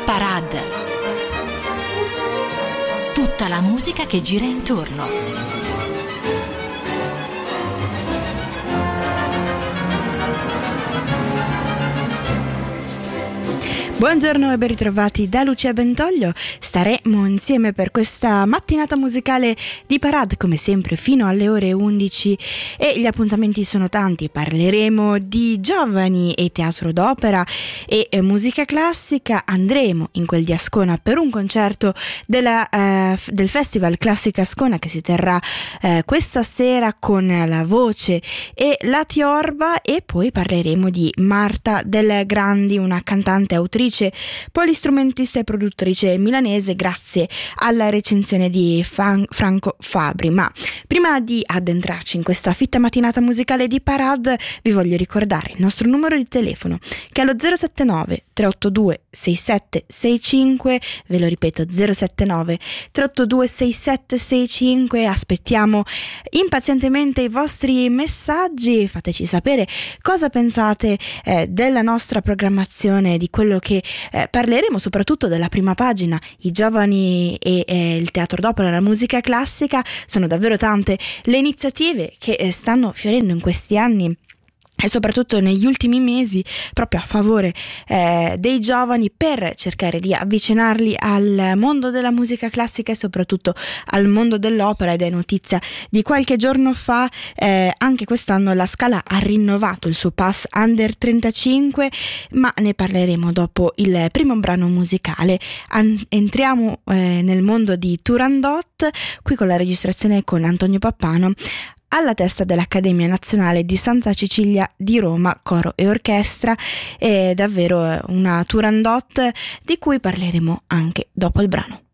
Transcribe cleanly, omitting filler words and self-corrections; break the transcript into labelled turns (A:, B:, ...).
A: Parade. Tutta la musica che gira intorno.
B: Buongiorno e ben ritrovati da Lucia Bentoglio. Staremo insieme per questa mattinata musicale di Parade, come sempre fino alle ore 11, e gli appuntamenti sono tanti. Parleremo di giovani e teatro d'opera e musica classica. Andremo in quel di Ascona per un concerto del Festival Classica Ascona che si terrà questa sera con la voce e la Tiorba, e poi parleremo di Marta Del Grandi, una cantante, autrice, polistrumentista e produttrice milanese, grazie alla recensione di Franco Fabri. Ma prima di addentrarci in questa fitta mattinata musicale di Parade, vi voglio ricordare il nostro numero di telefono, che è lo 079 382 6765. Ve lo ripeto, 079 382 6765. Aspettiamo impazientemente i vostri messaggi. Fateci sapere cosa pensate della nostra programmazione, di quello che parleremo, soprattutto della prima pagina, i giovani e il teatro d'opera, la musica classica. Sono davvero tante le iniziative che stanno fiorendo in questi anni e soprattutto negli ultimi mesi, proprio a favore dei giovani, per cercare di avvicinarli al mondo della musica classica e soprattutto al mondo dell'opera. Ed è notizia di qualche giorno fa, anche quest'anno la Scala ha rinnovato il suo pass Under 35, ma ne parleremo dopo il primo brano musicale. Entriamo nel mondo di Turandot, qui con la registrazione con Antonio Pappano, alla testa dell'Accademia Nazionale di Santa Cecilia di Roma, coro e orchestra. È davvero una Turandot di cui parleremo anche dopo il brano.